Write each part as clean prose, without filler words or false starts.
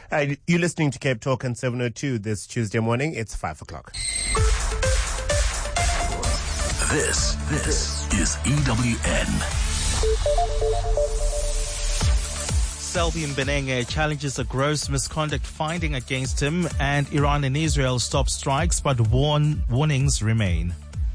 You're listening to Cape Talk on 702 this Tuesday morning. It's 5 o'clock. This is EWN. Selby Mbenenge challenges a gross misconduct finding against him, and Iran and Israel stop strikes, but warnings remain.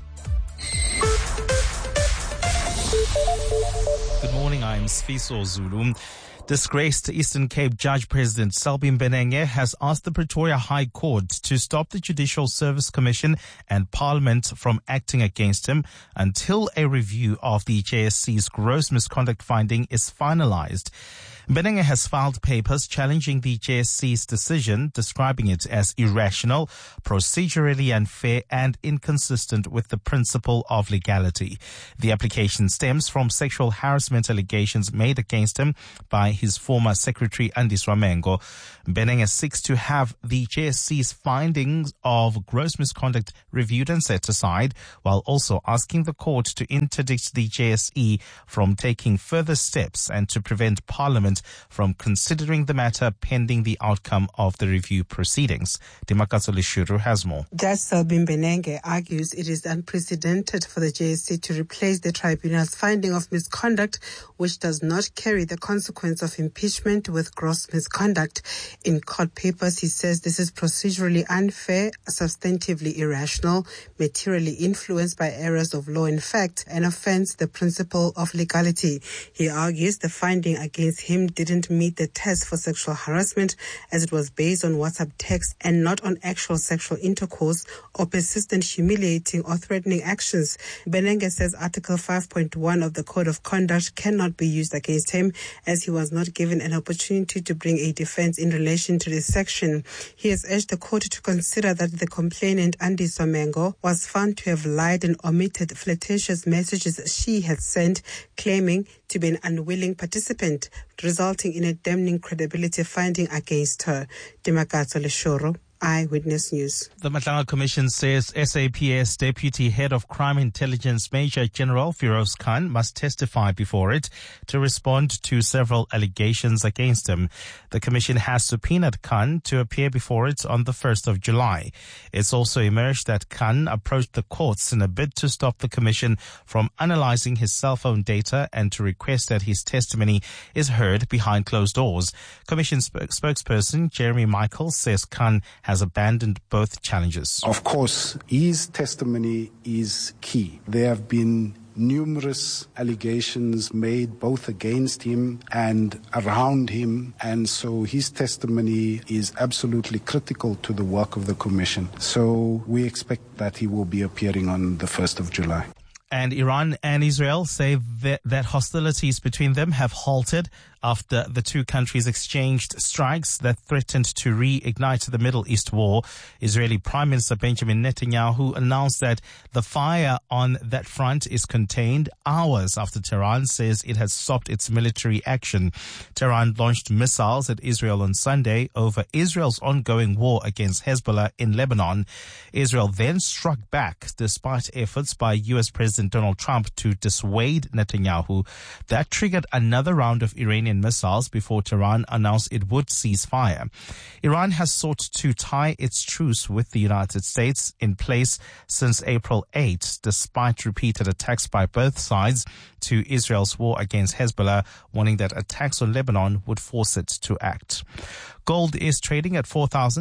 Good morning, I'm Sfiso Zulu. Disgraced Eastern Cape Judge President Selby Mbenenge has asked the Pretoria High Court to stop the Judicial Service Commission and Parliament from acting against him until a review of the JSC's gross misconduct finding is finalized. Mbenenge has filed papers challenging the JSC's decision, describing it as irrational, procedurally unfair, and inconsistent with the principle of legality. The application stems from sexual harassment allegations made against him by his former secretary, Andis Ramengo. Mbenenge seeks to have the JSC's findings of gross misconduct reviewed and set aside, while also asking the court to interdict the JSE from taking further steps and to prevent Parliament from considering the matter pending the outcome of the review proceedings. Dimakatso Lishuru has more. Judge Selby Mbenenge argues it is unprecedented for the JSC to replace the tribunal's finding of misconduct, which does not carry the consequence of impeachment, with gross misconduct. In court papers, he says this is procedurally unfair, substantively irrational, materially influenced by errors of law in fact, and offends the principle of legality. He argues the finding against him didn't meet the test for sexual harassment, as it was based on WhatsApp text and not on actual sexual intercourse or persistent humiliating or threatening actions. Mbenenge says Article 5.1 of the Code of Conduct cannot be used against him, as he was not given an opportunity to bring a defense in relation to this section. He has urged the court to consider that the complainant, Andis Ramengo, was found to have lied and omitted flirtatious messages she had sent, claiming to be an unwilling participant, resulting in a damning credibility finding against her. Dimakatso Leshoro, Eyewitness News. The Matlanga Commission says SAPS Deputy Head of Crime Intelligence Major General Firoz Khan must testify before it to respond to several allegations against him. The Commission has subpoenaed Khan to appear before it on the 1st of July. It's also emerged that Khan approached the courts in a bid to stop the Commission from analyzing his cell phone data and to request that his testimony is heard behind closed doors. Commission spokesperson Jeremy Michaels says Khan has abandoned both challenges. Of course, his testimony is key. There have been numerous allegations made both against him and around him, and so his testimony is absolutely critical to the work of the Commission. So we expect that he will be appearing on the 1st of July. And Iran and Israel say that hostilities between them have halted after the two countries exchanged strikes that threatened to reignite the Middle East war. Israeli Prime Minister Benjamin Netanyahu announced that the fire on that front is contained hours after Tehran says it has stopped its military action. Tehran launched missiles at Israel on Sunday over Israel's ongoing war against Hezbollah in Lebanon. Israel then struck back despite efforts by U.S. President Donald Trump to dissuade Netanyahu. That triggered another round of Iranian missiles before Tehran announced it would cease fire. Iran has sought to tie its truce with the United States in place since April 8, despite repeated attacks by both sides to Israel's war against Hezbollah, warning that attacks on Lebanon would force it to act. Gold is trading at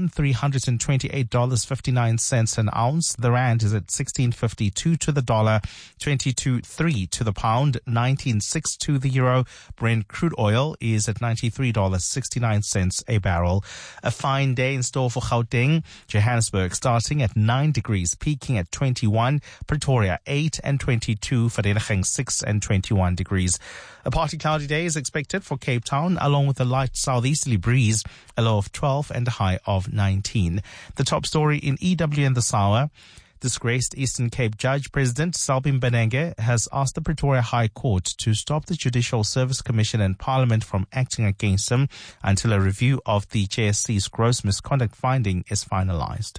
$4,328.59 an ounce. The rand is at 16.52 to the dollar, 22.3 to the pound, 19.6 to the euro. Brent crude oil is at $93.69 a barrel. A fine day in store for Gauteng. Johannesburg starting at 9 degrees, peaking at 21. Pretoria 8 and 22. Vereeniging 6 and 21 degrees. A partly cloudy day is expected for Cape Town, along with a light southeasterly breeze, a low of 12 and a high of 19. The top story in EWN this hour. Disgraced Eastern Cape Judge President Selby Mbenenge has asked the Pretoria High Court to stop the Judicial Service Commission and Parliament from acting against him until a review of the JSC's gross misconduct finding is finalized.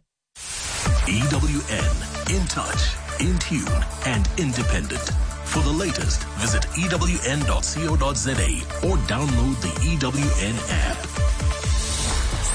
EWN, in touch, in tune, and independent. For the latest, visit ewn.co.za or download the EWN app.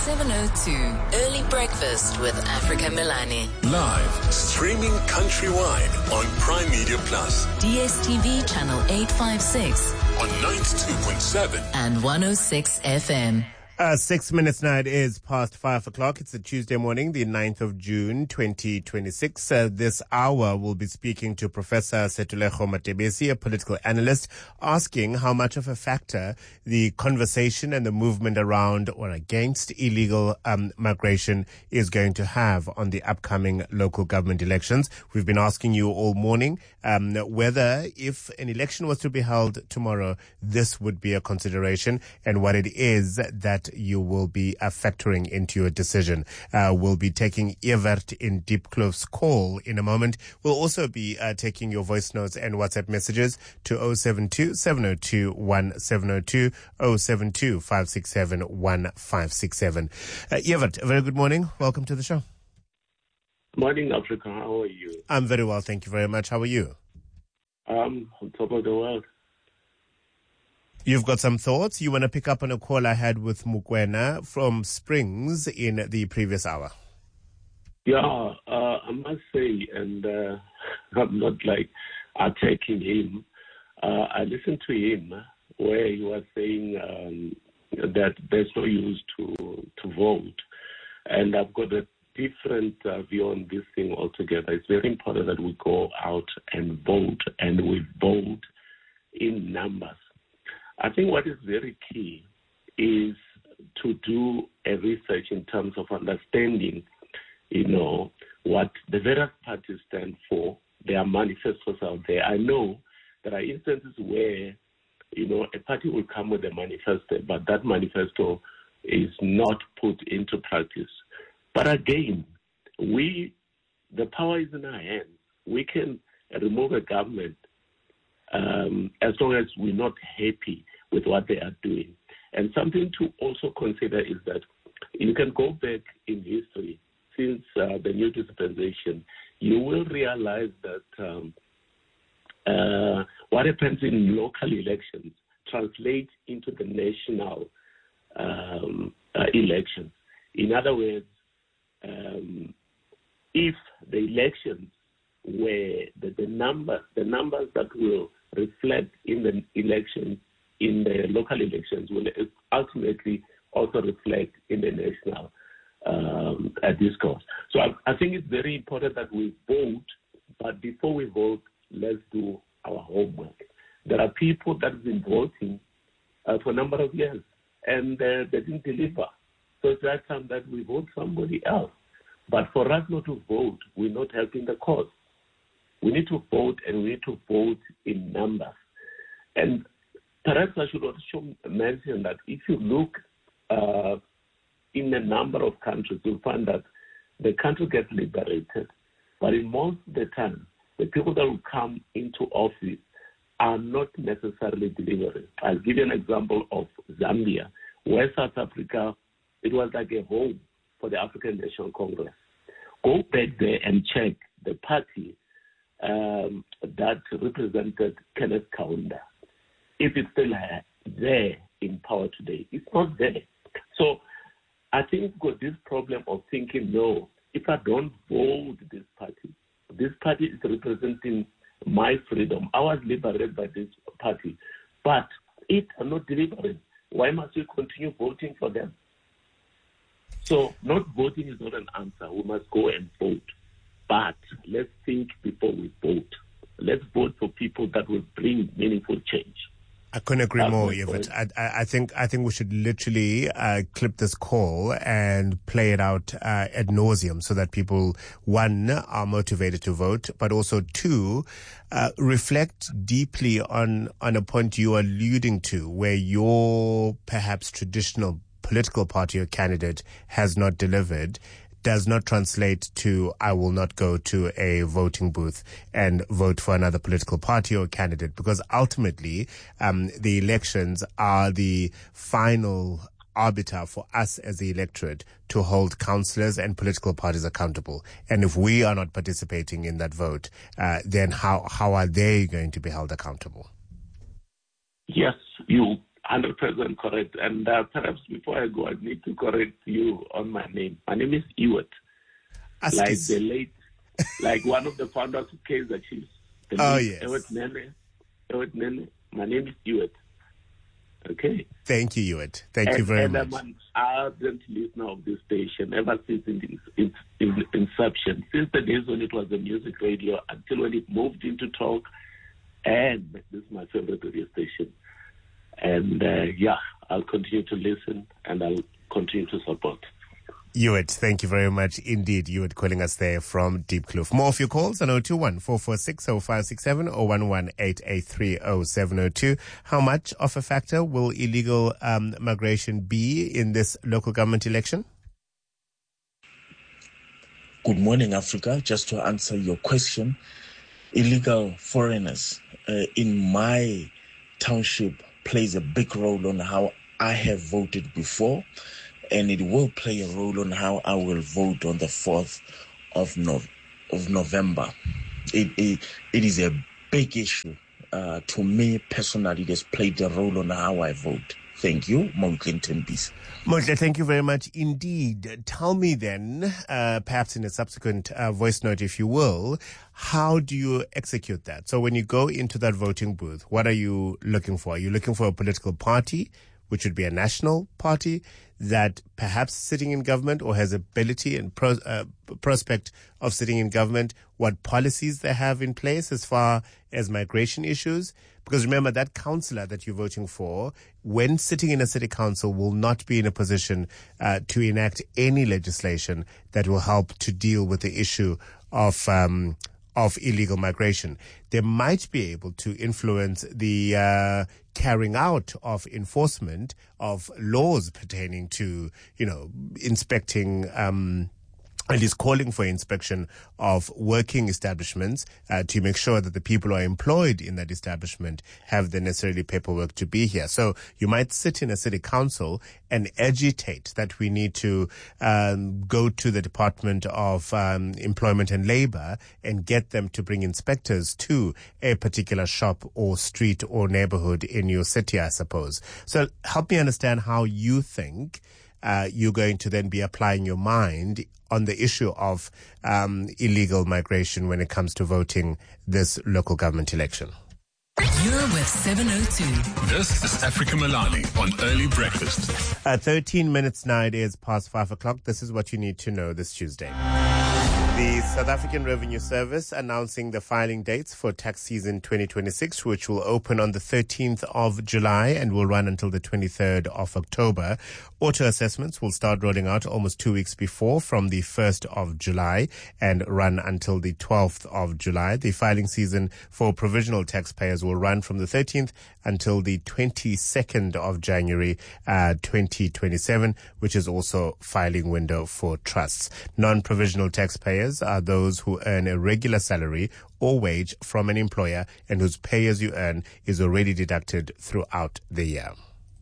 702 Early Breakfast with Africa Milani. Live, streaming countrywide on Prime Media Plus. DSTV channel 856 on 92.7 and 106 FM. 6 minutes now, it is past 5 o'clock. It's a Tuesday morning, the 9th of June, 2026. This hour, we'll be speaking to Professor Setulego Matebesi, a political analyst, asking how much of a factor the conversation and the movement around or against illegal migration is going to have on the upcoming local government elections. We've been asking you all morning whether, if an election was to be held tomorrow, this would be a consideration and what it is that you will be factoring into your decision. We'll be taking Evert in Diepkloof's call in a moment. We'll also be taking your voice notes and WhatsApp messages to 072-702-1702, 072-567-1567. Evert, a very good morning. Welcome to the show. Morning, Africa. How are you? I'm very well, thank you very much. How are you? On top of the world. You've got some thoughts? You want to pick up on a call I had with Mukwena from Springs in the previous hour? Yeah, I must say, and I'm not attacking him. I listened to him where he was saying that there's no use to vote. And I've got a different view on this thing altogether. It's very important that we go out and vote, and we vote in numbers. I think what is very key is to do a research in terms of understanding, what the various parties stand for, their manifestos out there. I know there are instances where, a party will come with a manifesto, but that manifesto is not put into practice. But again, the power is in our hands. We can remove a government as long as we're not happy with what they are doing. And something to also consider is that you can go back in history since the new dispensation, you will realize that what happens in local elections translates into the national elections. In other words, if the elections where the numbers that will reflect in the elections, in the local elections, will ultimately also reflect in the national discourse. So I think it's very important that we vote, but before we vote, let's do our homework. There are people that have been voting for a number of years, and they didn't deliver. So it's that time that we vote somebody else. But for us not to vote, we're not helping the cause. We need to vote, and we need to vote in numbers. And perhaps I should also mention that if you look in a number of countries, you'll find that the country gets liberated. But in most of the time, the people that will come into office are not necessarily delivering. I'll give you an example of Zambia, where South Africa, it was like a home for the African National Congress. Go back there and check the party that represented Kenneth Kaunda. If it's still there in power today, it's not there. So I think we've got this problem of thinking, no, if I don't vote this party is representing my freedom. I was liberated by this party. But if I'm not delivering, why must we continue voting for them? So not voting is not an answer. We must go and vote. But let's think before we vote. Let's vote for people that will bring meaningful change. I couldn't agree more, Evert. I think we should literally clip this call and play it out ad nauseum so that people, one, are motivated to vote, but also two, reflect deeply on a point you are alluding to, where your perhaps traditional political party or candidate has not delivered, does not translate to I will not go to a voting booth and vote for another political party or candidate, because ultimately the elections are the final arbiter for us as the electorate to hold councillors and political parties accountable. And if we are not participating in that vote, then how are they going to be held accountable? Yes, you 100% correct. And perhaps before I go, I need to correct you on my name. My name is Ewart. Like the late, like one of the founders of Kaizer Chiefs. Yes. Ewart Nene. My name is Ewart. Okay. Thank you, Ewart. Thank you very much. I'm an ardent listener of this station ever since its inception, since the days when it was a music radio until when it moved into talk. And this is my favorite radio station. And I'll continue to listen and I'll continue to support. Ewart, thank you very much indeed. Ewart calling us there from Diepkloof. More of your calls on 021-446-0567 or 118-883-0702. How much of a factor will illegal migration be in this local government election? Good morning, Africa. Just to answer your question, illegal foreigners in my township plays a big role on how I have voted before, and it will play a role on how I will vote on the 4th of November. It is a big issue. To me personally, it has played a role on how I vote. Thank you, Motley Tembis. Motley, thank you very much indeed. Tell me then, perhaps in a subsequent voice note, if you will, how do you execute that? So when you go into that voting booth, what are you looking for? Are you looking for a political party, which would be a national party that perhaps sitting in government or has ability and prospect of sitting in government, what policies they have in place as far as migration issues? Because remember, that councillor that you're voting for, when sitting in a city council, will not be in a position to enact any legislation that will help to deal with the issue of illegal migration. They might be able to influence the carrying out of enforcement of laws pertaining to, inspecting, at least calling for inspection of working establishments to make sure that the people who are employed in that establishment have the necessary paperwork to be here. So you might sit in a city council and agitate that we need to go to the Department of Employment and Labor and get them to bring inspectors to a particular shop or street or neighborhood in your city, I suppose. So help me understand how you think you're going to then be applying your mind on the issue of illegal migration when it comes to voting this local government election. You're with 702. This is Africa Milani on Early Breakfast. 13 minutes now, it is past 5 o'clock. This is what you need to know this Tuesday. The South African Revenue Service announcing the filing dates for tax season 2026, which will open on the 13th of July and will run until the 23rd of October. Auto assessments will start rolling out almost 2 weeks before, from the 1st of July, and run until the 12th of July. The filing season for provisional taxpayers will run from the 13th until the 22nd of January 2027, which is also filing window for trusts. Non-provisional taxpayers are those who earn a regular salary or wage from an employer and whose pay as you earn is already deducted throughout the year.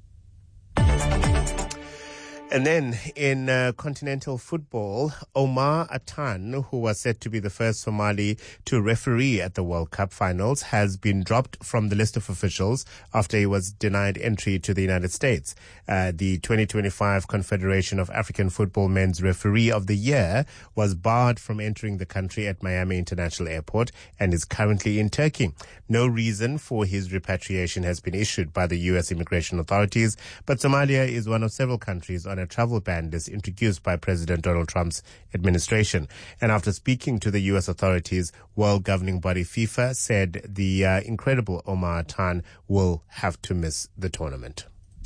And then in continental football, Omar Atan, who was said to be the first Somali to referee at the World Cup finals, has been dropped from the list of officials after he was denied entry to the United States. The 2025 Confederation of African Football Men's Referee of the Year was barred from entering the country at Miami International Airport and is currently in Turkey. No reason for his repatriation has been issued by the U.S. immigration authorities, but Somalia is one of several countries on a travel ban list introduced by President Donald Trump's administration. And after speaking to the U.S. authorities, world governing body FIFA said the incredible Omar Atan will have to miss the tournament.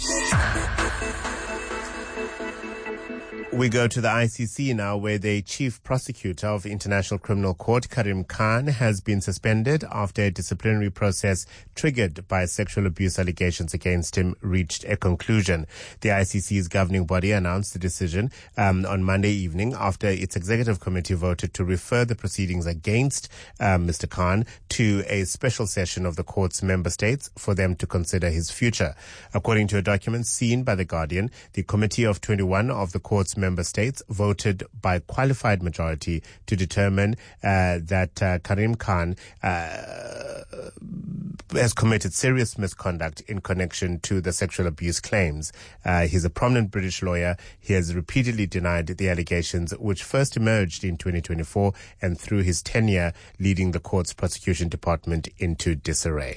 We go to the ICC now, where the chief prosecutor of the International Criminal Court, Karim Khan, has been suspended after a disciplinary process triggered by sexual abuse allegations against him reached a conclusion. The ICC's governing body announced the decision on Monday evening after its executive committee voted to refer the proceedings against Mr. Khan to a special session of the court's member states for them to consider his future. According to a document seen by The Guardian, the committee of 21 of the court's court's member states voted by qualified majority to determine that Karim Khan has committed serious misconduct in connection to the sexual abuse claims. He's a prominent British lawyer. He has repeatedly denied the allegations, which first emerged in 2024 and through his tenure leading the court's prosecution department into disarray.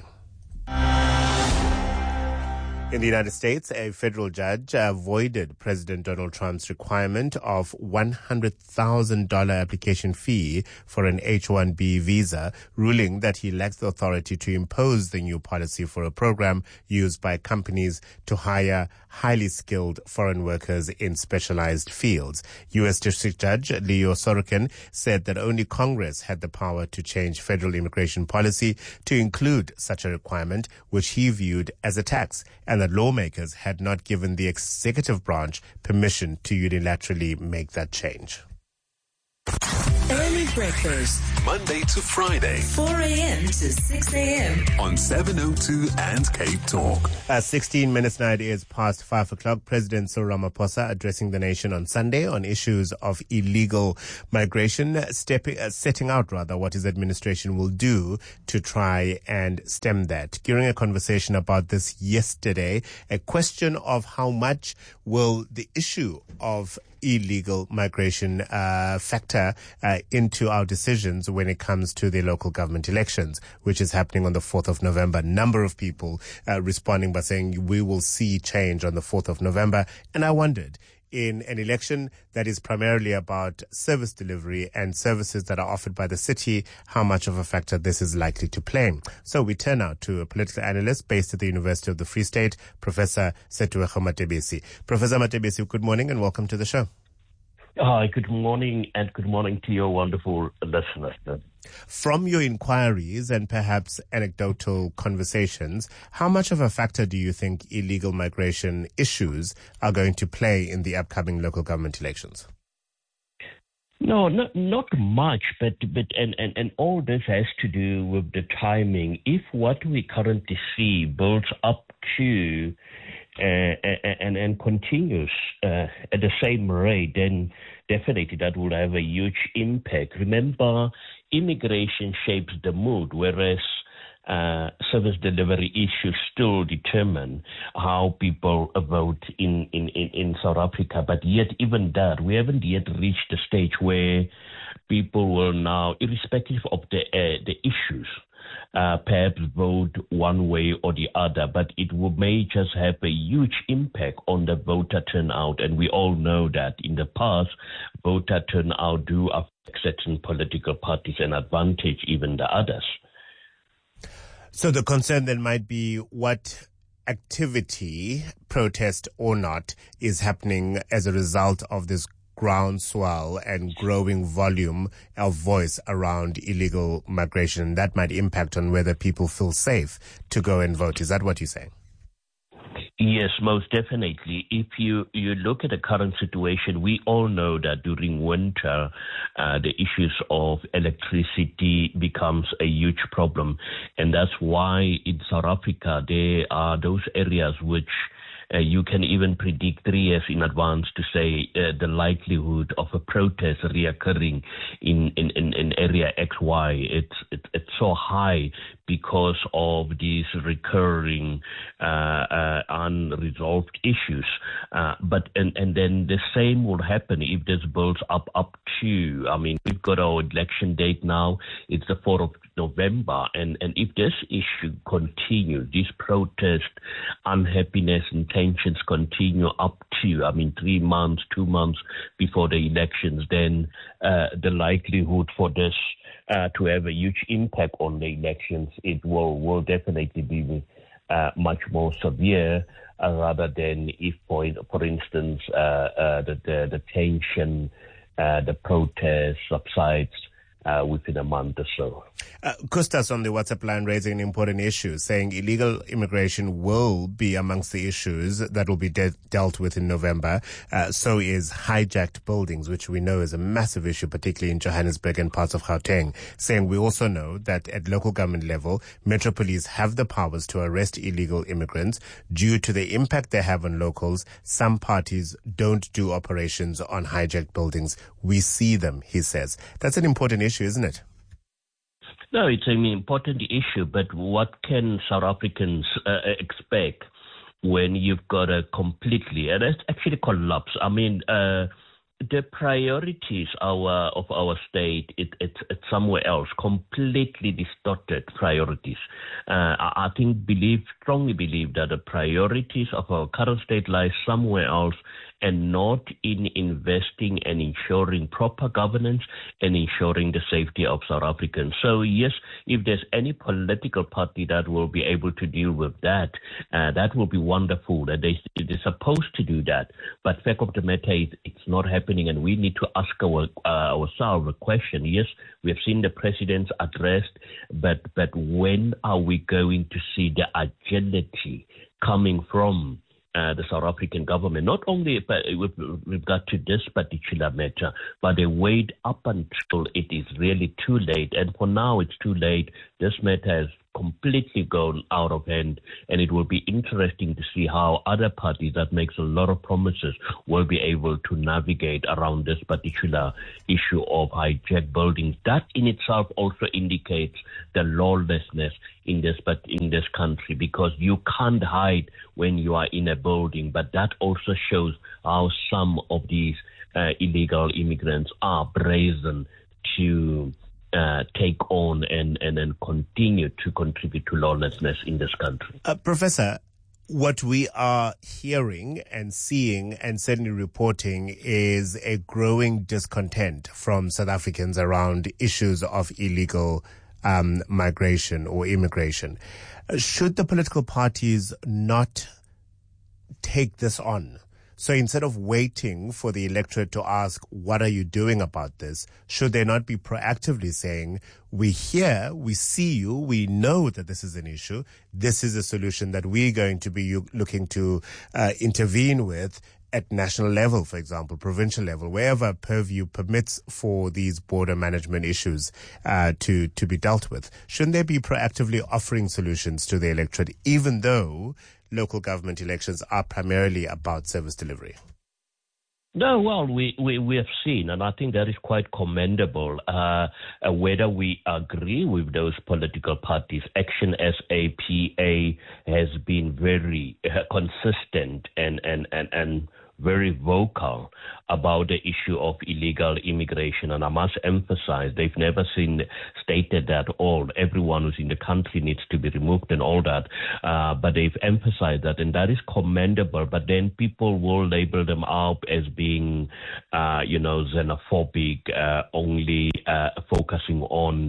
In the United States, a federal judge avoided President Donald Trump's requirement of $100,000 application fee for an H-1B visa, ruling that he lacks the authority to impose the new policy for a program used by companies to hire highly skilled foreign workers in specialized fields. U.S. District Judge Leo Sorokin said that only Congress had the power to change federal immigration policy to include such a requirement, which he viewed as a tax, and that lawmakers had not given the executive branch permission to unilaterally make that change. Early breakfast, Monday to Friday, 4 a.m. to 6 a.m. on 702 and Cape Talk. 16 minutes now, it is past 5 o'clock. President Cyril Ramaphosa addressing the nation on Sunday on issues of illegal migration, setting out what his administration will do to try and stem that. During a conversation about this yesterday, a question of how much will the issue of illegal migration factor into our decisions when it comes to the local government elections, which is happening on the 4th of November. Number of people responding by saying we will see change on the 4th of November. And I wondered, in an election that is primarily about service delivery and services that are offered by the city, how much of a factor this is likely to play. So we turn now to a political analyst based at the University of the Free State, Professor Setuego Matebesi. Professor Matebesi, good morning and welcome to the show. Hi, good morning, and good morning to your wonderful listeners. From your inquiries and perhaps anecdotal conversations, how much of a factor do you think illegal migration issues are going to play in the upcoming local government elections? No, not much, but all this has to do with the timing. If what we currently see builds up to and continues at the same rate, then definitely that will have a huge impact. Remember, immigration shapes the mood, whereas service delivery issues still determine how people vote in South Africa. But yet, even that, we haven't yet reached the stage where people will now, irrespective of the issues, perhaps vote one way or the other, but it may just have a huge impact on the voter turnout. And we all know that in the past, voter turnout do affect certain political parties and advantage even the others. So the concern then might be what activity, protest or not, is happening as a result of this groundswell and growing volume of voice around illegal migration. That might impact on whether people feel safe to go and vote. Is that what you're saying? Yes, most definitely. If you look at the current situation, we all know that during winter, the issues of electricity becomes a huge problem. And that's why in South Africa, there are those areas which you can even predict 3 years in advance to say the likelihood of a protest reoccurring in area XY. It's so high because of these recurring unresolved issues. But then the same will happen if this builds up to, I mean, we've got our election date now. It's the 4th of November. And if this issue continues, this protest, unhappiness and tensions continue up to, 3 months, 2 months before the elections, then the likelihood for this to have a huge impact on the elections, it will definitely be much more severe rather than if, for instance, the tension, the protest subsides within a month or so. Kustas on the WhatsApp line raising an important issue, saying illegal immigration will be amongst the issues that will be dealt with in November. So is hijacked buildings, which we know is a massive issue, particularly in Johannesburg and parts of Gauteng, saying we also know that at local government level, Metro Police have the powers to arrest illegal immigrants. Due to the impact they have on locals, some parties don't do operations on hijacked buildings. We see them, he says. That's an important issue, isn't it? No, it's an important issue, but what can South Africans expect when you've got a completely, and it's actually collapse. I mean, the priorities of our state, it's somewhere else, completely distorted priorities. I strongly believe that the priorities of our current state lie somewhere else, and not in investing and ensuring proper governance and ensuring the safety of South Africans. So yes, if there's any political party that will be able to deal with that, that will be wonderful. That they're supposed to do that. But fact of the matter is, it's not happening, and we need to ask ourselves a question. Yes, we have seen the president's address, but when are we going to see the agility coming from the South African government, not only with regard to this particular matter, but they wait up until it is really too late. And for now, it's too late. This matter has completely gone out of hand, and it will be interesting to see how other parties that makes a lot of promises will be able to navigate around this particular issue of hijacked buildings. That in itself also indicates the lawlessness in this country, because you can't hide when you are in a building. But that also shows how some of these illegal immigrants are brazen to take on and continue to contribute to lawlessness in this country. Professor, what we are hearing and seeing and certainly reporting is a growing discontent from South Africans around issues of illegal migration or immigration. Should the political parties not take this on? So instead of waiting for the electorate to ask, what are you doing about this? Should they not be proactively saying, we hear, we see you, we know that this is an issue. This is a solution that we're going to be looking to intervene with at national level, for example, provincial level, wherever purview permits for these border management issues to be dealt with. Shouldn't they be proactively offering solutions to the electorate, even though local government elections are primarily about service delivery? No, well, we have seen, and I think that is quite commendable, whether we agree with those political parties. Action SAPA has been very consistent and very vocal about the issue of illegal immigration. And I must emphasize, they've never stated that all everyone who's in the country needs to be removed and all that. But they've emphasized that, and that is commendable. But then people will label them up as being, xenophobic, only focusing on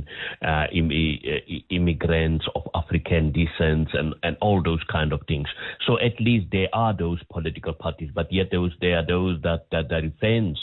immigrants of African descent and all those kind of things. So at least there are those political parties, but yet there are those that defends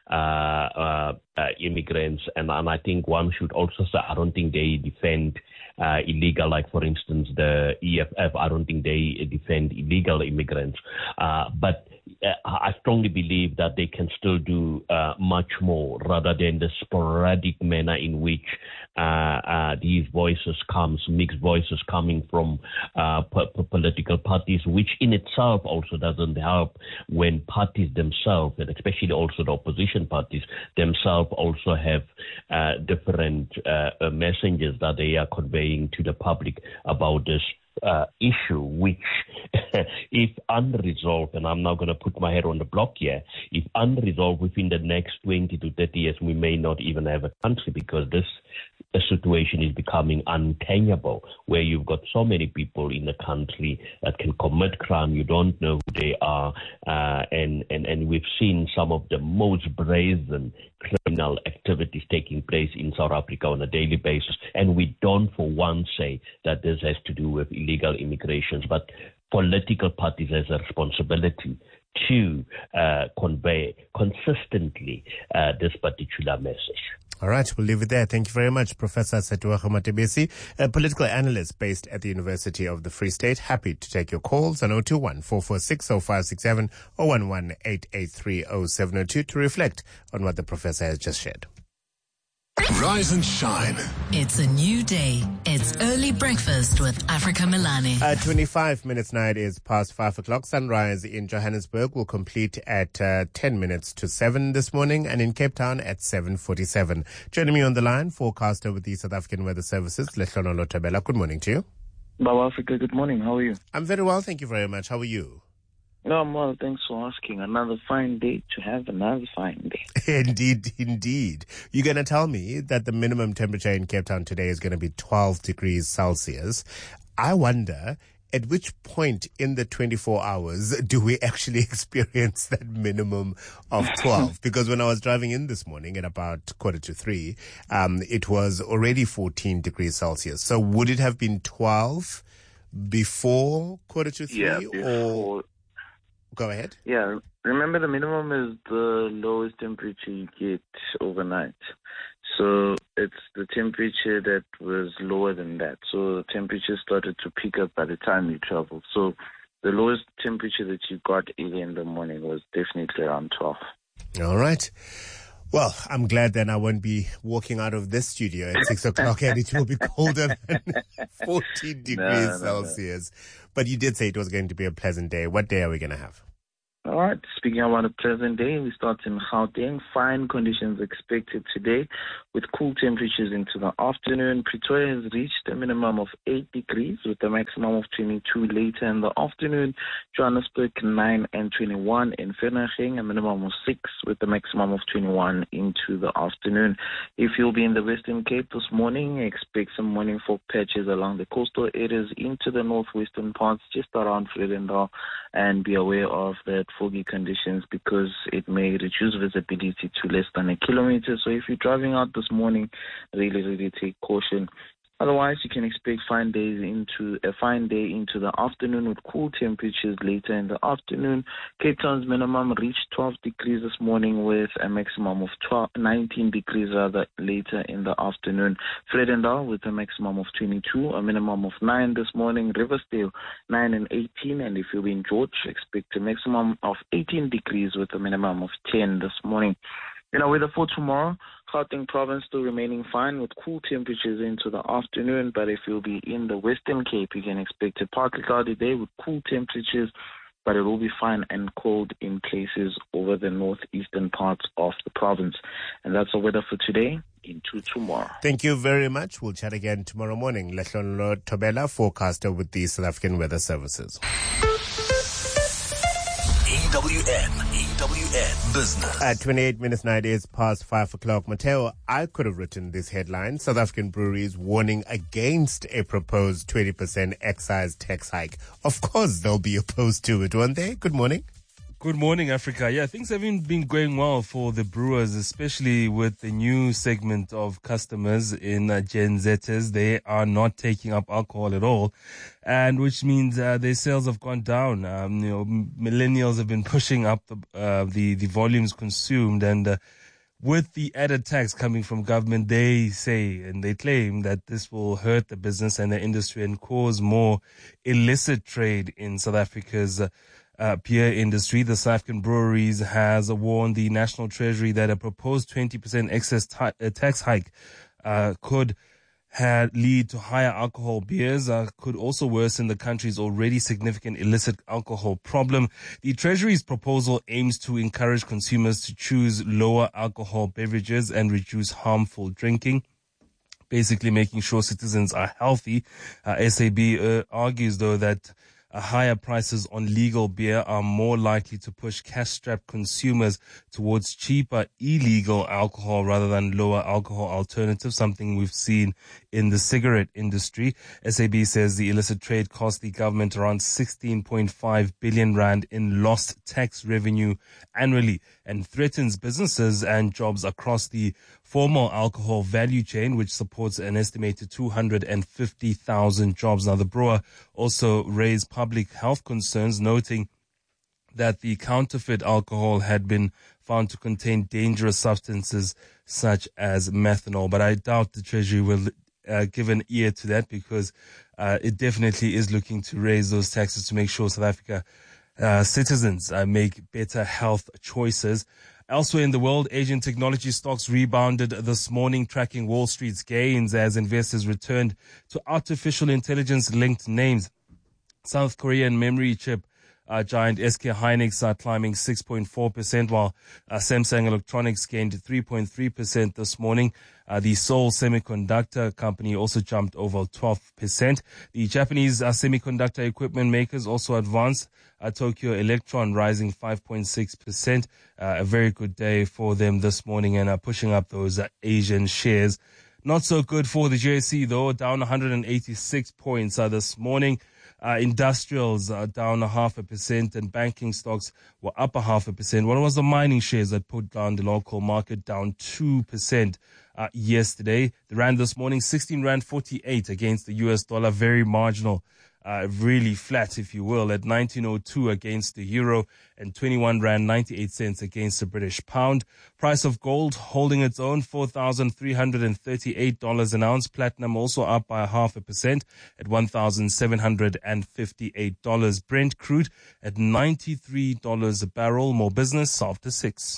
immigrants, and I think one should also say, I don't think they defend illegal, like for instance the EFF. I don't think they defend illegal immigrants, but I strongly believe that they can still do much more, rather than the sporadic manner in which these mixed voices coming from political parties, which in itself also doesn't help when parties themselves, and especially also the opposition parties themselves, also have different messages that they are conveying to the public about this issue, which if unresolved, and I'm not going to put my head on the block here, if unresolved within the next 20 to 30 years, we may not even have a country, because this situation is becoming untenable, where you've got so many people in the country that can commit crime, you don't know who they are, and we've seen some of the most brazen criminal activities taking place in South Africa on a daily basis, and we don't for once say that this has to do with illegal immigrations, but political parties has a responsibility to convey consistently this particular message. All right, we'll leave it there. Thank you very much, Professor Setiwego Matebesi, a political analyst based at the University of the Free State. Happy to take your calls on 021-446-0567 or 118830702 to reflect on what the professor has just shared. Rise and shine. It's a new day. It's early breakfast with Africa Milani. 25 minutes now, it is past 5 o'clock. Sunrise in Johannesburg will complete at 10 minutes to 7 this morning, and in Cape Town at 7:47. Joining me on the line, forecaster with the South African Weather Services, Lehlonolol Thobela. Good morning to you. Baba Africa, good morning. How are you? I'm very well, thank you very much. How are you? No, I'm well. Thanks for asking. Another fine day to have another fine day. Indeed, indeed. You're going to tell me that the minimum temperature in Cape Town today is going to be 12 degrees Celsius. I wonder at which point in the 24 hours do we actually experience that minimum of 12? Because when I was driving in this morning at about 2:45, it was already 14 degrees Celsius. So would it have been 12 before 2:45? Yeah, before. Or... Go ahead. Yeah, remember the minimum is the lowest temperature you get overnight. So it's the temperature that was lower than that. So the temperature started to pick up by the time you travel. So the lowest temperature that you got early in the morning was definitely around 12. All right. Well, I'm glad then I won't be walking out of this studio at 6 o'clock and it will be colder than 14 degrees Celsius. But you did say it was going to be a pleasant day. What day are we going to have? All right. Speaking about a pleasant day, we start in Gauteng. Fine conditions expected today with cool temperatures into the afternoon. Pretoria has reached a minimum of 8 degrees with a maximum of 22 later in the afternoon. Johannesburg 9 and 21. In Vereeniging, a minimum of 6 with a maximum of 21 into the afternoon. If you'll be in the Western Cape this morning, expect some morning fog patches along the coastal areas into the northwestern parts just around Vredendal, and be aware of that foggy conditions because it may reduce visibility to less than a kilometer. So if you're driving out this morning, really take caution. Otherwise, you can expect a fine day into the afternoon with cool temperatures later in the afternoon. Cape Town's minimum reached 12 degrees this morning with a maximum of 19 degrees later in the afternoon. Vredendal with a maximum of 22, a minimum of 9 this morning. Riversdale 9 and 18, and if you're in George, expect a maximum of 18 degrees with a minimum of 10 this morning. Weather for tomorrow, Gauteng province still remaining fine with cool temperatures into the afternoon, but if you'll be in the Western Cape, you can expect a partly cloudy day with cool temperatures, but it will be fine and cold in places over the northeastern parts of the province. And that's the weather for today into tomorrow. Thank you very much. We'll chat again tomorrow morning. Lehlonolol Thobela, forecaster with the South African Weather Services. EWN Business. At 28 minutes now, it is past 5 o'clock. Mateo, I could have written this headline: South African breweries warning against a proposed 20% excise tax hike. Of course, they'll be opposed to it, won't they? Good morning. Good morning, Africa. Yeah, things haven't been going well for the brewers, especially with the new segment of customers in Gen Zers. They are not taking up alcohol at all, and which means their sales have gone down. Millennials have been pushing up the volumes consumed, and with the added tax coming from government, they say and they claim that this will hurt the business and the industry and cause more illicit trade in South Africa's beer industry. The South African Breweries has warned the National Treasury that a proposed 20% excess tax hike could lead to higher alcohol beers, could also worsen the country's already significant illicit alcohol problem. The Treasury's proposal aims to encourage consumers to choose lower alcohol beverages and reduce harmful drinking, basically making sure citizens are healthy. SAB argues, though, that higher prices on legal beer are more likely to push cash-strapped consumers towards cheaper illegal alcohol rather than lower alcohol alternatives, something we've seen in the cigarette industry. SAB says the illicit trade cost the government around 16.5 billion rand in lost tax revenue annually and threatens businesses and jobs across the formal alcohol value chain, which supports an estimated 250,000 jobs. Now, the brewer also raised public health concerns, noting that the counterfeit alcohol had been found to contain dangerous substances such as methanol. But I doubt the Treasury will give an ear to that, because it definitely is looking to raise those taxes to make sure South Africa citizens make better health choices. Elsewhere in the world, Asian technology stocks rebounded this morning, tracking Wall Street's gains as investors returned to artificial intelligence-linked names. South Korean memory chip giant SK Hynix are climbing 6.4%, while Samsung Electronics gained 3.3% this morning. The Seoul Semiconductor Company also jumped over 12%. The Japanese semiconductor equipment makers also advanced. Tokyo Electron rising 5.6%. A very good day for them this morning, and pushing up those Asian shares. Not so good for the JSE though, down 186 points this morning. Industrials are down 0.5%, and banking stocks were up 0.5%. What was the mining shares that put down the local market, down 2% yesterday? The rand this morning, 16 rand 48 against the US dollar, very marginal. Really flat, if you will, at 19.02 against the euro, and 21 rand 98 cents against the British pound. Price of gold holding its own, $4,338 an ounce. Platinum also up by 0.5% at $1,758. Brent crude at $93 a barrel. More business after 6.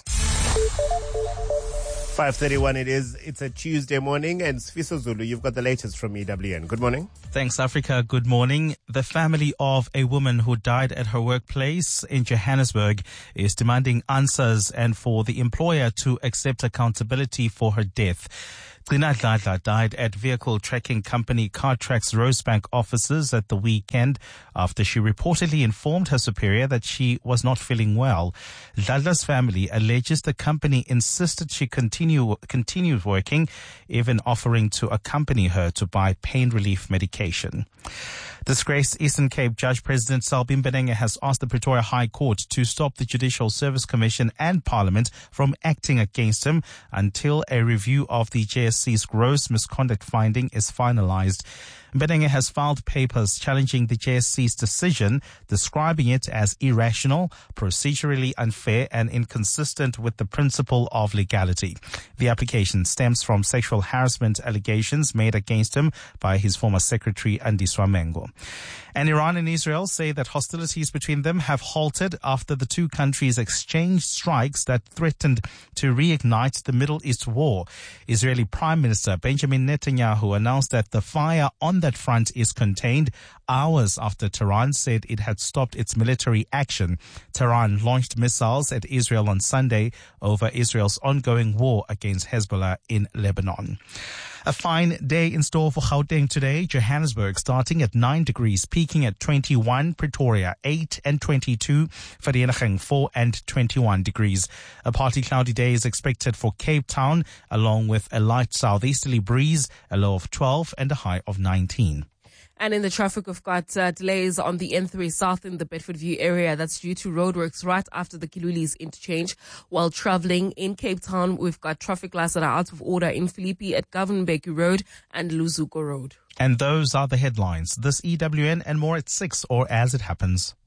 5:31 it is. It's a Tuesday morning, and Sfiso Zulu, you've got the latest from EWN. Good morning. Thanks, Africa. Good morning. The family of a woman who died at her workplace in Johannesburg is demanding answers and for the employer to accept accountability for her death. Gcina Dladla died at vehicle tracking company Cartrack's Rosebank offices at the weekend after she reportedly informed her superior that she was not feeling well. Dladla's family alleges the company insisted she continue working, even offering to accompany her to buy pain relief medication. Disgraced Eastern Cape Judge President Selbie Mbenenge has asked the Pretoria High Court to stop the Judicial Service Commission and Parliament from acting against him until a review of the JSC's gross misconduct finding is finalized. Mbenenge has filed papers challenging the JSC's decision, describing it as irrational, procedurally unfair, and inconsistent with the principle of legality. The application stems from sexual harassment allegations made against him by his former secretary, Andiswa Mengo. And Iran and Israel say that hostilities between them have halted after the two countries exchanged strikes that threatened to reignite the Middle East war. Israeli Prime Minister Benjamin Netanyahu announced that the fire on that front is contained hours after Tehran said it had stopped its military action. Tehran launched missiles at Israel on Sunday over Israel's ongoing war against Hezbollah in Lebanon. A fine day in store for Gauteng today. Johannesburg starting at 9 degrees, peaking at 21. Pretoria 8 and 22. Vereeniging 4 and 21 degrees. A partly cloudy day is expected for Cape Town, along with a light southeasterly breeze, a low of 12 and a high of 19. And in the traffic, we've got delays on the N3 South in the Bedford View area. That's due to roadworks right after the Kilulis interchange. While traveling in Cape Town, we've got traffic lights that are out of order in Philippi at Govan-Mbeki Road and Luzuko Road. And those are the headlines. This EWN and more at 6 or as it happens.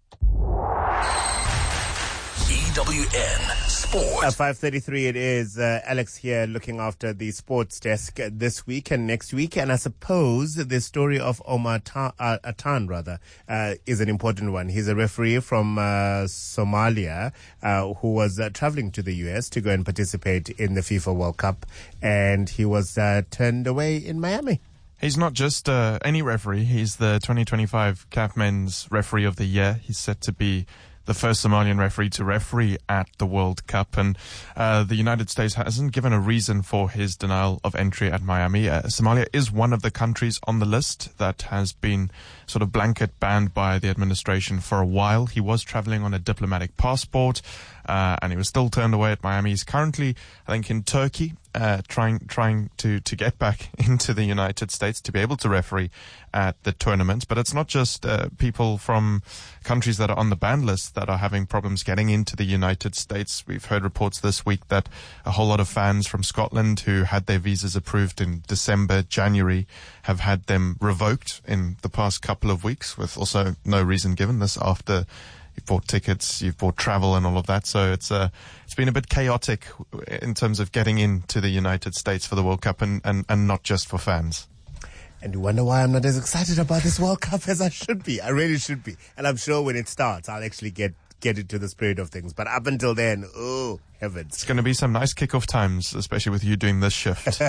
EWN Sport. 5:33 it is. Alex here looking after the sports desk this week and next week. And I suppose the story of Omar Atan is an important one. He's a referee from Somalia who was traveling to the US to go and participate in the FIFA World Cup. And he was turned away in Miami. He's not just any referee. He's the 2025 CAF Men's Referee of the Year. He's set to be the first Somalian referee to referee at the World Cup. And the United States hasn't given a reason for his denial of entry at Miami. Somalia is one of the countries on the list that has been sort of blanket banned by the administration for a while. He was traveling on a diplomatic passport, and he was still turned away at Miami. He's currently, I think, in Turkey, trying to get back into the United States to be able to referee at the tournament. But it's not just people from countries that are on the ban list that are having problems getting into the United States. We've heard reports this week that a whole lot of fans from Scotland who had their visas approved in December, January, have had them revoked in the past couple of weeks, with also no reason given. This after You've bought tickets, you've bought travel and all of that. So it's been a bit chaotic in terms of getting into the United States for the World Cup and not just for fans. And you wonder why I'm not as excited about this World Cup as I should be. I really should be. And I'm sure when it starts, I'll actually get into the spirit of things. But up until then, oh, heavens. It's going to be some nice kickoff times, especially with you doing this shift.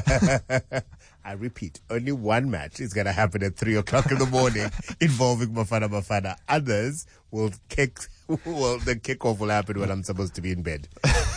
I repeat, only one match is going to happen at 3 o'clock in the morning involving Bafana. Others will the kickoff will happen when I'm supposed to be in bed.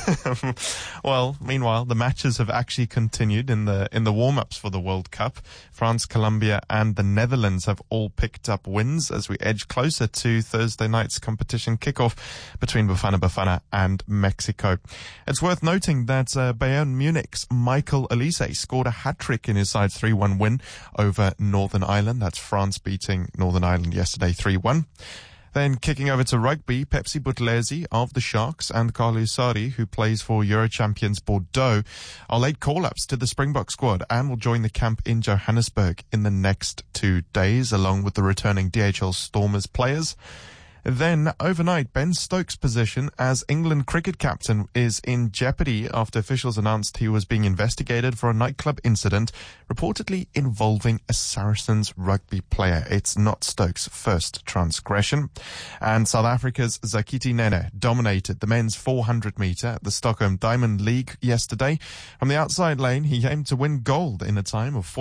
Well, meanwhile, the matches have actually continued in the warm-ups for the World Cup. France, Colombia and the Netherlands have all picked up wins as we edge closer to Thursday night's competition kickoff between Bafana and Mexico. It's worth noting that Bayern Munich's Michael Olise scored a hat-trick in his side's 3-1 win over Northern Ireland. That's France beating Northern Ireland yesterday 3-1. Then kicking over to rugby, Pepsi Buthelezi of the Sharks and Carlos Sari, who plays for Euro champions Bordeaux, are late call-ups to the Springbok squad and will join the camp in Johannesburg in the next 2 days, along with the returning DHL Stormers players. Then, overnight, Ben Stokes' position as England cricket captain is in jeopardy after officials announced he was being investigated for a nightclub incident reportedly involving a Saracens rugby player. It's not Stokes' first transgression. And South Africa's Zakiti Nene dominated the men's 400 metre at the Stockholm Diamond League yesterday. From the outside lane, he aimed to win gold in a time of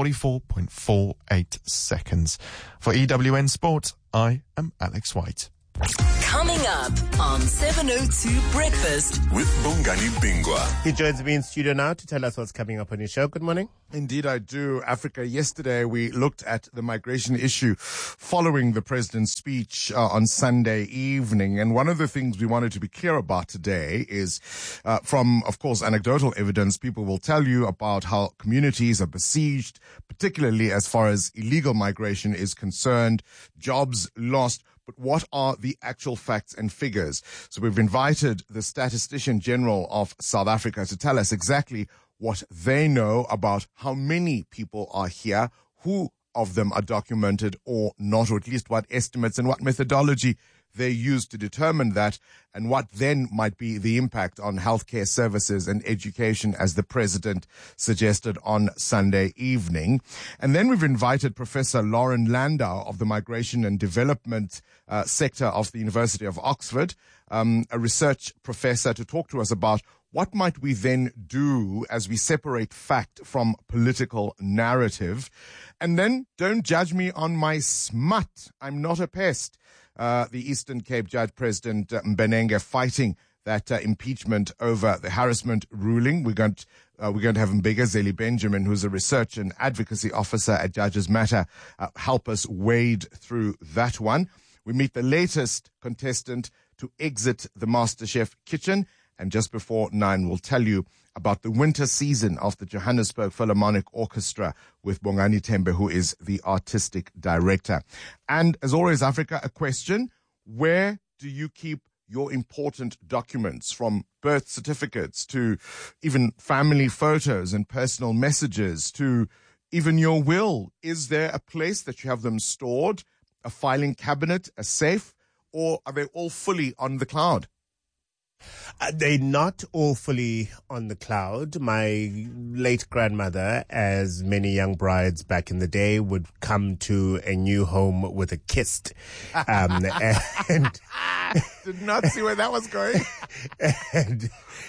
44.48 seconds. For EWN Sport, I am Alex White. Coming up on 702 Breakfast with Bongani Bingwa. He joins me in studio now to tell us what's coming up on his show. Good morning. Indeed, I do. Africa, yesterday we looked at the migration issue following the president's speech on Sunday evening. And one of the things we wanted to be clear about today is from, of course, anecdotal evidence, people will tell you about how communities are besieged, particularly as far as illegal migration is concerned, jobs lost. But what are the actual facts and figures? So we've invited the Statistician General of South Africa to tell us exactly what they know about how many people are here, who of them are documented or not, or at least what estimates and what methodology they use to determine that, and what then might be the impact on healthcare services and education, as the president suggested on Sunday evening. And then we've invited Professor Lauren Landau of the Migration and Development sector of the University of Oxford, a research professor, to talk to us about what might we then do as we separate fact from political narrative. And then don't judge me on my smut. I'm not a pest. The Eastern Cape Judge President Mbenenge fighting that impeachment over the harassment ruling. We're going to have Mbegazeli Benjamin, who's a research and advocacy officer at Judges Matter, help us wade through that one. We meet the latest contestant to exit the MasterChef kitchen. And just before 9, we'll tell you about the winter season of the Johannesburg Philharmonic Orchestra with Bongani Tembe, who is the artistic director. And as always, Africa, a question: where do you keep your important documents, from birth certificates to even family photos and personal messages to even your will? Is there a place that you have them stored, a filing cabinet, a safe, or are they all fully on the cloud? They're not all fully on the cloud. My late grandmother, as many young brides back in the day, would come to a new home with a kist. And did not see where that was going. and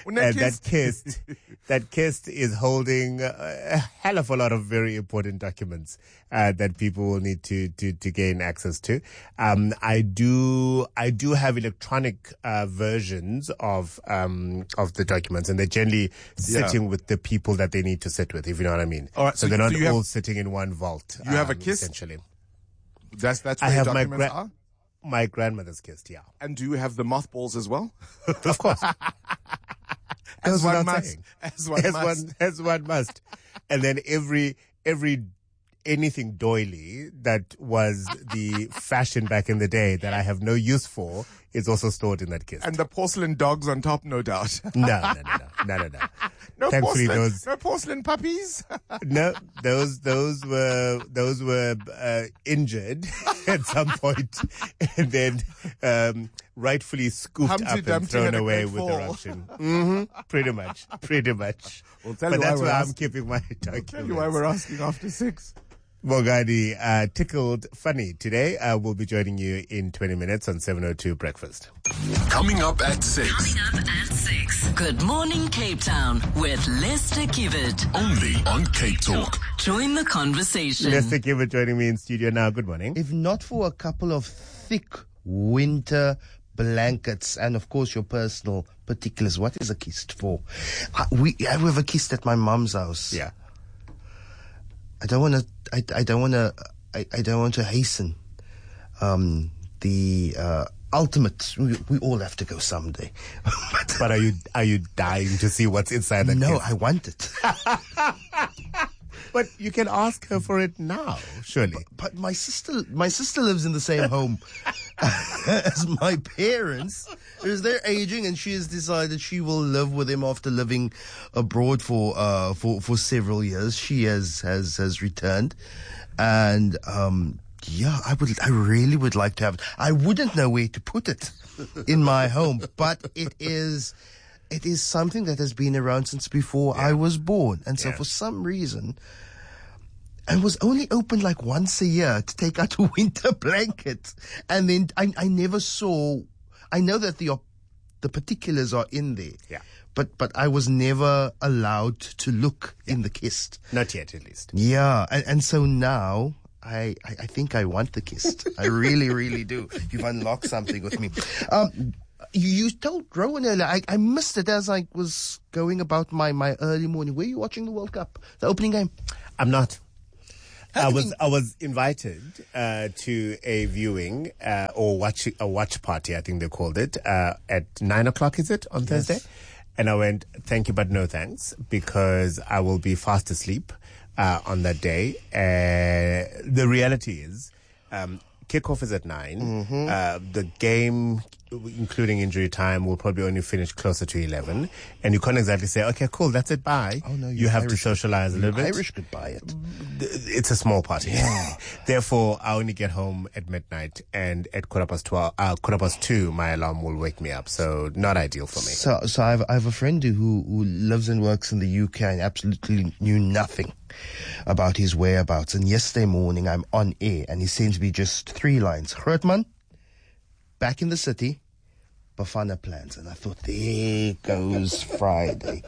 that kist is holding a hell of a lot of very important documents that people will need to gain access to. I do have electronic versions of the documents, and they're generally sitting with the people that they need to sit with, if you know what I mean. All right, so they're not all sitting in one vault. You have a kist? Essentially. That's where your documents are? My grandmother's kist, yeah. And do you have the mothballs as well? Of course. As one must. As one must. And then every anything doily that was the fashion back in the day that I have no use for is also stored in that kist. And the porcelain dogs on top, no doubt. No. Thankfully, no porcelain puppies. No, those were injured at some point, and then rightfully scooped Humpty up and Dumpty thrown had a away great with fall. eruption. Pretty much. We'll tell But you that's why why I'm we're keeping my documents. tell you why we're asking after 6. Mogadi, tickled funny today. We'll be joining you in 20 minutes on 7:02 Breakfast. Coming up at 6. Good morning, Cape Town with Lester Kivet. Only on Cape Talk. Join the conversation. Lester Kivet joining me in studio now. Good morning. If not for a couple of thick winter blankets and, of course, your personal particulars, what is a kist for? We have a kist at my mum's house. Yeah. I don't want to hasten the ultimate. We all have to go someday. But are you dying to see what's inside the No, kit? I want it. But you can ask her for it now, surely. But my sister lives in the same home as my parents. Because they're aging, and she has decided she will live with him after living abroad for several years. She has returned, and I really would like to have it. I wouldn't know where to put it in my home, but it is something that has been around since before I was born, and so for some reason. And was only opened like once a year to take out a winter blanket. And then I never saw, I know that the particulars are in there. Yeah. But I was never allowed to look in the kist. Not yet, at least. Yeah. And so now I think I want the kist. I really, really do. You've unlocked something with me. You told Rowan earlier, I missed it as I was going about my early morning. Were you watching the World Cup, the opening game? I'm not. I was invited to a viewing or a watch party, I think they called it, at 9:00. Is it on Thursday? And I went, thank you, but no thanks, because I will be fast asleep on that day. The reality is, kickoff is at 9. The game, including injury time, will probably only finish closer to 11. And you can't exactly say, okay, cool, that's it, bye. Oh, no, you have to socialize a little bit. Irish could buy it. It's a small party. Yeah. Therefore, I only get home at midnight, and at 2:15, my alarm will wake me up. So not ideal for me. So I have a friend who lives and works in the UK and absolutely knew nothing about his whereabouts. And yesterday morning, I'm on air, and he sends me just 3 lines. Grootman, back in the city, Bafana plans. And I thought, there goes Friday.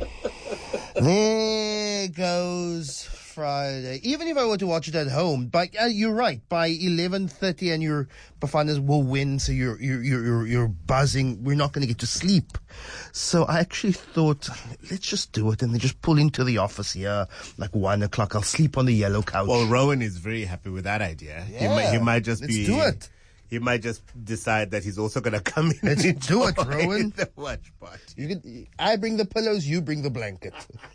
There goes Friday. Even if I were to watch it at home, you're right. By 11:30, and your Bafanas will win, so you're buzzing. We're not going to get to sleep. So I actually thought, let's just do it, and then just pull into the office here like 1:00. I'll sleep on the yellow couch. Well, Rowan is very happy with that idea. Yeah, he might just let's do it. He might just decide that he's also going to come in. Let's do it, Rowan. The watch party. I bring the pillows, you bring the blanket.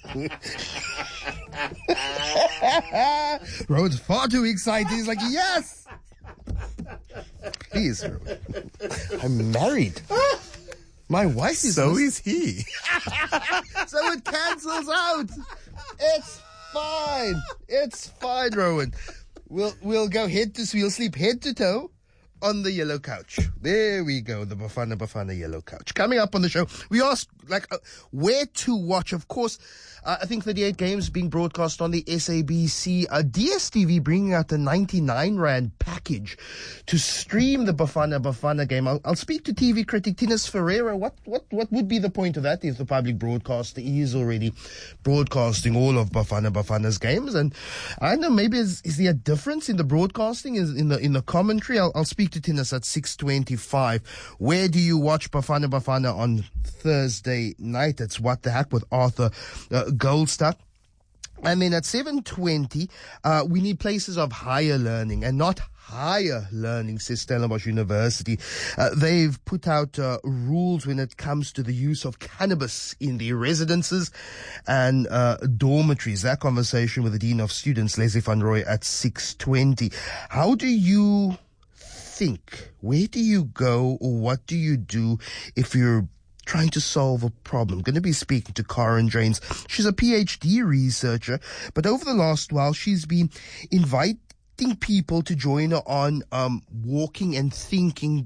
Rowan's far too excited. He's like, yes! Please, Rowan. I'm married. My wife is... So is he. So it cancels out. It's fine. It's fine, Rowan. We'll sleep head to toe on the yellow couch. There we go, the Bafana yellow couch. Coming up on the show, we ask where to watch. Of course, I think 38 games being broadcast on the SABC. DSTV bringing out the 99 Rand package to stream the Bafana game. I'll speak to TV critic Tinus Ferreira. What would be the point of that if the public broadcaster is already broadcasting all of Bafana's games? And I don't know, maybe is there a difference in the broadcasting, in the commentary? I'll speak to Tinus at 6:25. Where do you watch Bafana on Thursday night? It's What the Heck with Arthur Goldstuck. And then at 7:20, we need places of higher learning, and not higher learning, says Stellenbosch University. They've put out rules when it comes to the use of cannabis in the residences and dormitories. That conversation with the Dean of Students, Leslie van Roy, at 6:20. How do you think? Where do you go, or what do you do if you're trying to solve a problem. I'm going to be speaking to Karen James. She's a PhD researcher, but over the last while, she's been inviting people to join her on walking and thinking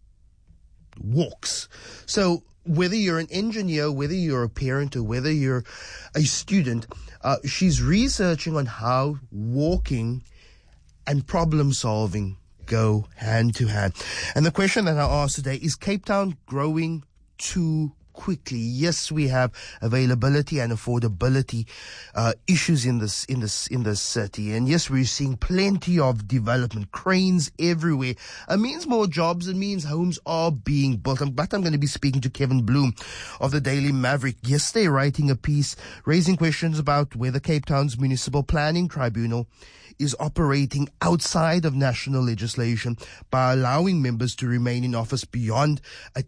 walks. So whether you're an engineer, whether you're a parent, or whether you're a student, she's researching on how walking and problem solving go hand to hand. And the question that I asked today is, Cape Town growing too quickly? Yes, we have availability and affordability issues in this city, and yes, we're seeing plenty of development, cranes everywhere. It means more jobs. It means homes are being built. But I'm going to be speaking to Kevin Bloom of the Daily Maverick yesterday, writing a piece raising questions about whether Cape Town's Municipal Planning Tribunal is operating outside of national legislation by allowing members to remain in office beyond a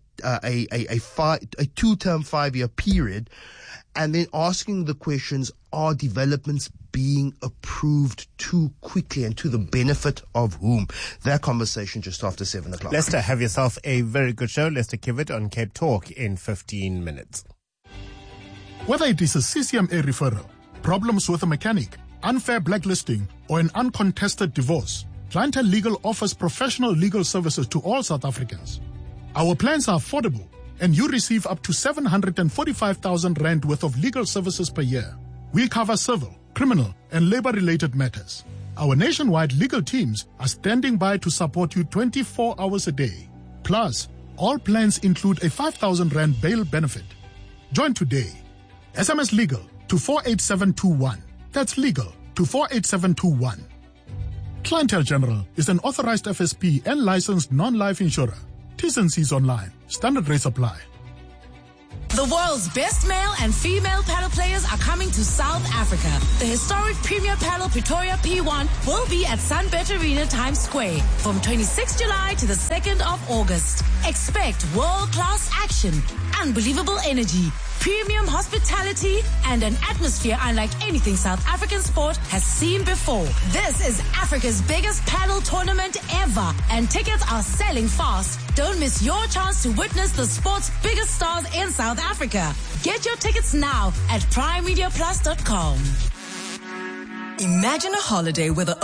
2-term 5-year period, and then asking the questions, are developments being approved too quickly and to the benefit of whom? That conversation just after 7 o'clock. Lester, have yourself a very good show. Lester Kivitt on Cape Talk in 15 minutes. Whether it is a CCMA referral, problems with a mechanic, unfair blacklisting, or an uncontested divorce, Clientele Legal offers professional legal services to all South Africans. Our plans are affordable, and you receive up to 745,000 rand worth of legal services per year. We cover civil, criminal, and labor-related matters. Our nationwide legal teams are standing by to support you 24 hours a day. Plus, all plans include a 5,000 rand bail benefit. Join today. SMS Legal to 48721. That's legal to 48721. Clientele General is an authorized FSP and licensed non-life insurer. T's and C's online. Standard rates apply. The world's best male and female paddle players are coming to South Africa. The historic Premier Paddle Pretoria P1 will be at Sunbet Arena Times Square from 26 July to the 2nd of August. Expect world-class action, unbelievable energy, premium hospitality, and an atmosphere unlike anything South African sport has seen before. This is Africa's biggest paddle tournament ever, and tickets are selling fast. Don't miss your chance to witness the sport's biggest stars in South Africa. Get your tickets now at primemediaplus.com. Imagine a holiday where the